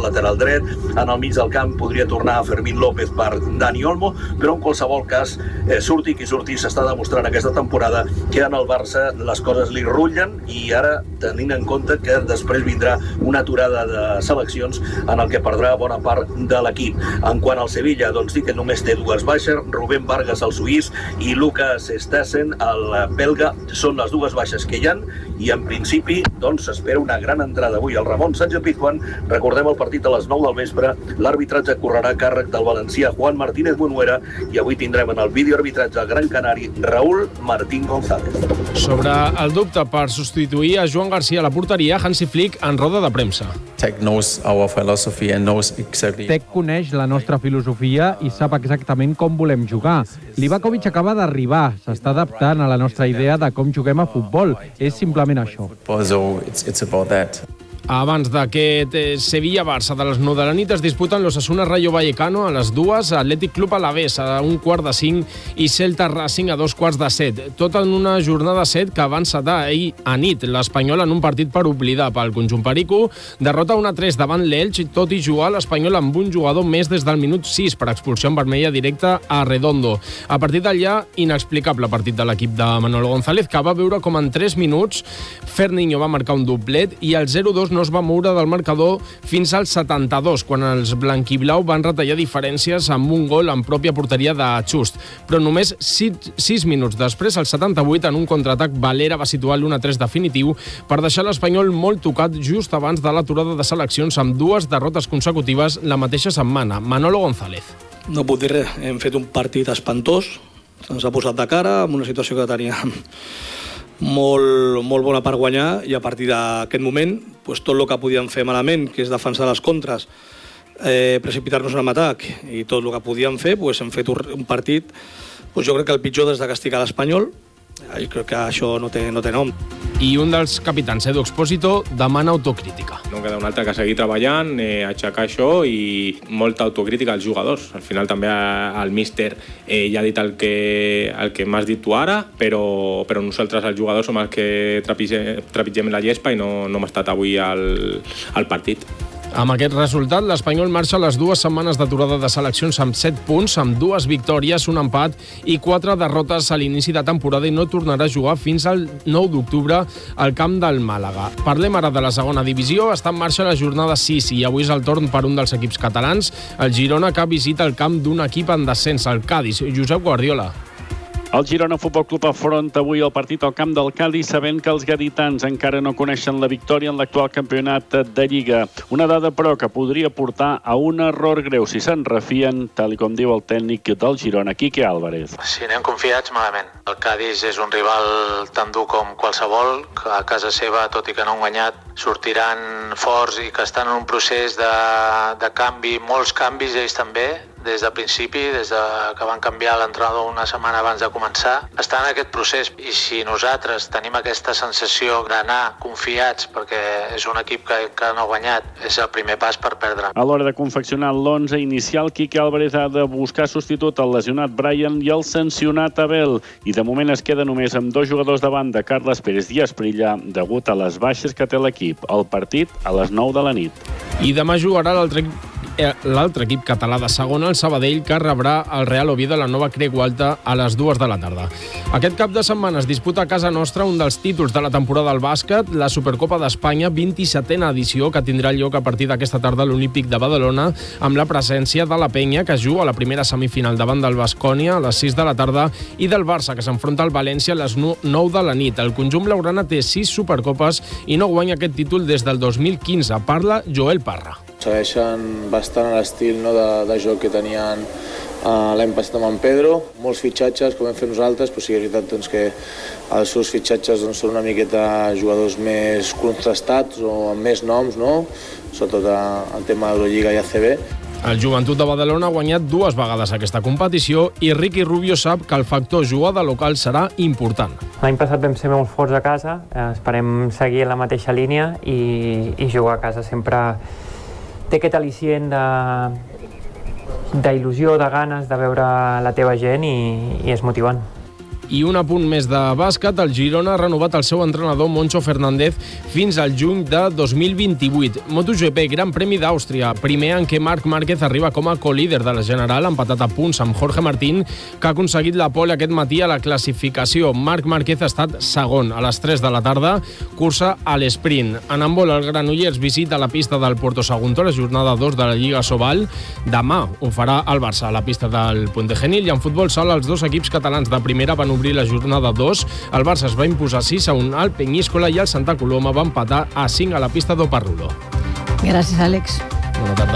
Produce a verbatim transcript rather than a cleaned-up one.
lateral dret. En el mig del camp podria tornar a Fermín López per Dani Olmo, però en qualsevol cas, eh, surti qui surti, s'està demostrant aquesta temporada que en el Barça les coses li rutllen, i ara tenint en compte que després vindrà una aturada de seleccions en el que perdrà bona part de l'equip. En quant al Sevilla, doncs sí que només té dues baixes, Rubén Vargas, el suís, i Lucas Stassen, el belga, són les dues baixes que hi ha, i en principi doncs s'espera una gran entrada avui al Ramon Sánchez Pizjuán. Recordem el partit a les nou del vespre, l'arbitratge correrà a càrrec del valencià Juan Martínez Munuera, i avui tindrem en el videoarbitratge el gran canari Raúl Martín González. Sobre el dubte per substituir a Joan Garcia a la porteria, Hansi Flick en roda de premsa. Tec knows our philosophy and knows exactly. Tec coneix la nostra filosofia i sap exactament com volem jugar. Livakovic acaba d'arribar, s'està adaptant a la nostra idea de com juguem a futbol. És simplement això. So it's, it's about that. Abans d'aquest eh, Sevilla-Barça de les nou de la nit es disputen l'Osasuna Rayo Vallecano a les dues, Atlètic Club Alavés a un quart de cinc i Celta Racing a dos quarts de set. Tot en una jornada set que va encetar ahir a nit l'Espanyol en un partit per oblidar pel conjunt perico. Derrota un a tres davant l'Elx, tot i jugar l'Espanyol amb un jugador més des del minut sis per expulsió en vermella directa a Redondo. A partir d'allà, inexplicable partit de l'equip de Manolo González, que va veure com en tres minuts Ferninho va marcar un doblet i el zero dos no es va moure del marcador fins al setanta-dos, quan els blanquiblau van retallar diferències amb un gol en pròpia porteria de Just. Però només sis minuts després, al setanta-vuit, en un contraatac, Valera va situar l'u a tres definitiu per deixar l'Espanyol molt tocat just abans de l'aturada de seleccions amb dues derrotes consecutives la mateixa setmana. Manolo González. No puc dir res. Hem fet un partit espantós. Se'ns ha posat de cara amb una situació que teníem molt, molt bona per guanyar, i a partir d'aquest moment pues, tot el que podíem fer malament, que és defensar les contres, eh, precipitar-nos en atac, i tot el que podíem fer, pues, hem fet un partit, pues, jo crec que el pitjor des de que estic a l'Espanyol, i crec que això no té, no té nom. I un dels capitans, Edu Expósito, demana autocrítica. No queda un altre que seguir treballant, eh, aixecar això, i molta autocrítica als jugadors. Al final també el míster eh, ja ha dit el que, el que m'has dit tu ara, però, però nosaltres els jugadors som els que trepitgem, trepitgem la gespa i no, no hem estat avui al, al partit. Amb aquest resultat, l'Espanyol marxa les dues setmanes d'aturada de seleccions amb set punts, amb dues victòries, un empat i quatre derrotes a l'inici de temporada, i no tornarà a jugar fins al nou d'octubre al camp del Màlaga. Parlem ara de la segona divisió. Està en marxa la jornada sis i avui és el torn per un dels equips catalans, el Girona, que visita el camp d'un equip en descens, el Cádiz. Josep Guardiola. El Girona Futbol Club afronta avui el partit al camp del Cádiz, sabent que els gaditans encara no coneixen la victòria en l'actual campionat de Lliga. Una dada, però, que podria portar a un error greu si se'n refien, tal com diu el tècnic del Girona, Quique Álvarez. Si anem confiats, malament. El Cádiz és un rival tan dur com qualsevol, que a casa seva, tot i que no han guanyat, sortiran forts i que estan en un procés de, de canvi, molts canvis ells també, des de principi, des de que van canviar l'entrenador una setmana abans de començar, està en aquest procés, i si nosaltres tenim aquesta sensació d'anar confiats perquè és un equip que, que no ha guanyat, és el primer pas per perdre. A l'hora de confeccionar l'onze inicial, Quique Álvarez ha de buscar substitut al lesionat Brian i el sancionat Abel, i de moment es queda només amb dos jugadors de banda, Carles Pérez i Asprilla, degut a les baixes que té l'equip. El partit a les nou de la nit. I demà jugarà l'altre l'altre equip català de segona, el Sabadell, que rebrà el Real Oviedo a la Nova Creu Alta a les dues de la tarda. Aquest cap de setmana es disputa a casa nostra un dels títols de la temporada del bàsquet, la Supercopa d'Espanya, vint-i-setena edició, que tindrà lloc a partir d'aquesta tarda a l'Olímpic de Badalona, amb la presència de la Penya, que juga a la primera semifinal davant del Baskonia a les sis de la tarda, i del Barça, que s'enfronta al València a les nou de la nit. El conjunt blaugrana té sis Supercopes i no guanya aquest títol des del dos mil quinze. Parla Joel Parra. Segueixen bastant l'estil, no, de, de joc que tenien uh, l'any passat amb en Pedro. Molts fitxatges, com hem fet nosaltres, però sí que és veritat doncs, que els seus fitxatges doncs, són una miqueta jugadors més contrastats o amb més noms, no? Sobretot en tema d'Eurolliga i A C B. El Joventut de Badalona ha guanyat dues vegades aquesta competició i Ricky Rubio sap que el factor jugada local serà important. L'any passat vam ser molt forts a casa, esperem seguir la mateixa línia i, i jugar a casa sempre té aquest al·licient d'il·lusió, de ganes de veure la teva gent i, i és motivant. I un apunt més de bàsquet, el Girona ha renovat el seu entrenador Moncho Fernández fins al juny de dos mil vint-i-vuit. MotoGP, Gran Premi d'Àustria, primer en què Marc Márquez arriba com a co-líder de la General, empatat a punts amb Jorge Martín, que ha aconseguit la pole aquest matí a la classificació. Marc Márquez ha estat segon. A les tres de la tarda, cursa a l'esprint. En handbol, el Granollers visita la pista del Puerto Sagunto, la jornada dos de la Lliga Sobal. Demà ho farà el Barça a la pista del Puente Genil. I en futbol sala, els dos equips catalans de primera van obrir la jornada dos. El Barça es va imposar sis a un al Peñíscola i el Santa Coloma va empatar a cinc a la pista d'Oparrulo. Gràcies, Àlex. Bona tarda.